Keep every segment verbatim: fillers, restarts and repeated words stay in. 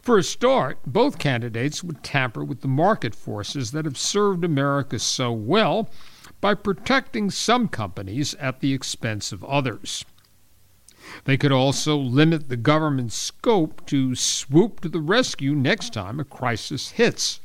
For a start, both candidates would tamper with the market forces that have served America so well by protecting some companies at the expense of others. They could also limit the government's scope to swoop to the rescue next time a crisis hits.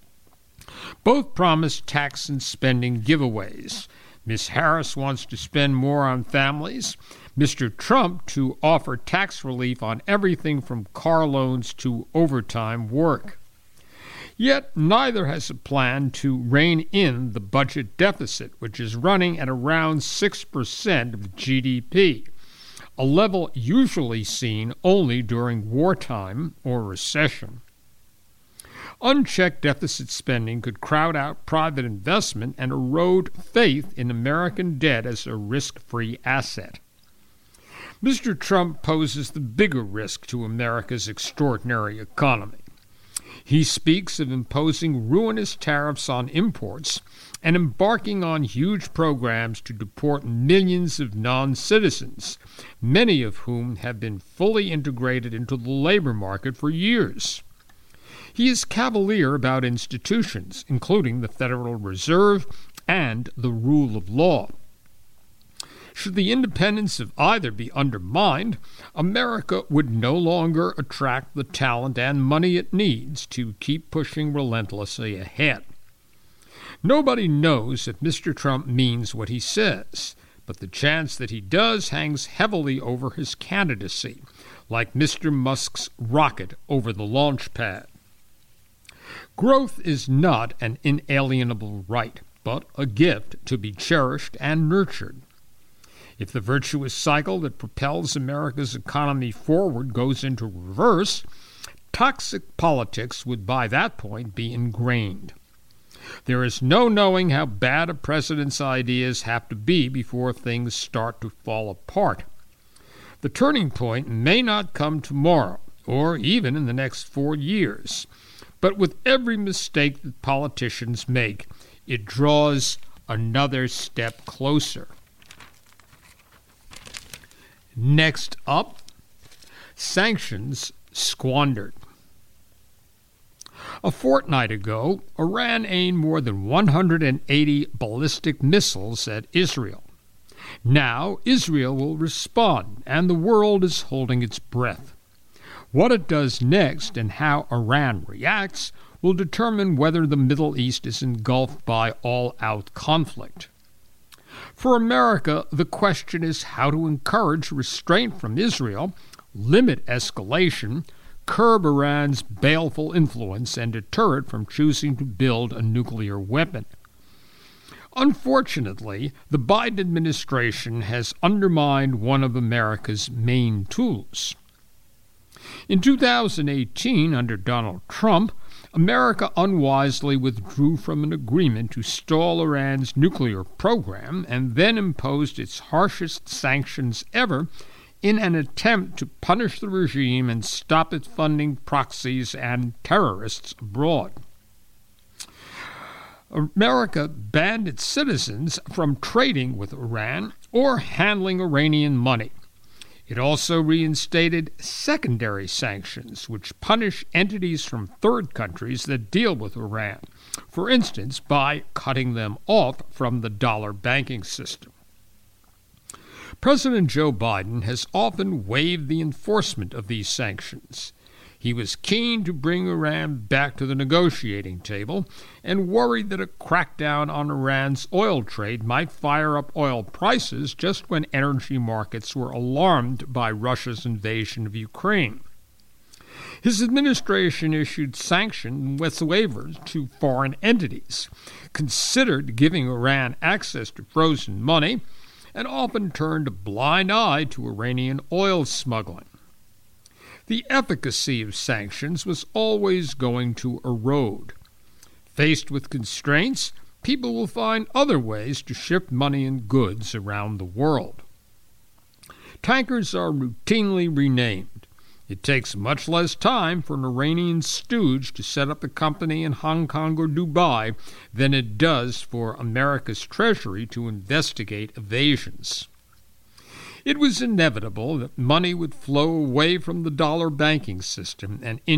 Both promise tax and spending giveaways. Miss Harris wants to spend more on families, Mister Trump to offer tax relief on everything from car loans to overtime work. Yet neither has a plan to rein in the budget deficit, which is running at around six percent of G D P, a level usually seen only during wartime or recession. Unchecked deficit spending could crowd out private investment and erode faith in American debt as a risk-free asset. Mister Trump poses the bigger risk to America's extraordinary economy. He speaks of imposing ruinous tariffs on imports and embarking on huge programs to deport millions of non-citizens, many of whom have been fully integrated into the labor market for years. He is cavalier about institutions, including the Federal Reserve and the rule of law. Should the independence of either be undermined, America would no longer attract the talent and money it needs to keep pushing relentlessly ahead. Nobody knows if Mister Trump means what he says, but the chance that he does hangs heavily over his candidacy, like Mister Musk's rocket over the launch pad. Growth is not an inalienable right, but a gift to be cherished and nurtured. If the virtuous cycle that propels America's economy forward goes into reverse, toxic politics would by that point be ingrained. There is no knowing how bad a president's ideas have to be before things start to fall apart. The turning point may not come tomorrow, or even in the next four years. But with every mistake that politicians make, it draws another step closer. Next up, sanctions squandered. A fortnight ago, Iran aimed more than one hundred eighty ballistic missiles at Israel. Now, Israel will respond, and the world is holding its breath. What it does next and how Iran reacts will determine whether the Middle East is engulfed by all-out conflict. For America, the question is how to encourage restraint from Israel, limit escalation, curb Iran's baleful influence, and deter it from choosing to build a nuclear weapon. Unfortunately, the Biden administration has undermined one of America's main tools. In two thousand eighteen, under Donald Trump, America unwisely withdrew from an agreement to stall Iran's nuclear program and then imposed its harshest sanctions ever in an attempt to punish the regime and stop it funding proxies and terrorists abroad. America banned its citizens from trading with Iran or handling Iranian money. It also reinstated secondary sanctions, which punish entities from third countries that deal with Iran, for instance, by cutting them off from the dollar banking system. President Joe Biden has often waived the enforcement of these sanctions. He was keen to bring Iran back to the negotiating table and worried that a crackdown on Iran's oil trade might fire up oil prices just when energy markets were alarmed by Russia's invasion of Ukraine. His administration issued sanction waivers to foreign entities, considered giving Iran access to frozen money, and often turned a blind eye to Iranian oil smuggling. The efficacy of sanctions was always going to erode. Faced with constraints, people will find other ways to ship money and goods around the world. Tankers are routinely renamed. It takes much less time for an Iranian stooge to set up a company in Hong Kong or Dubai than it does for America's Treasury to investigate evasions. It was inevitable that money would flow away from the dollar banking system and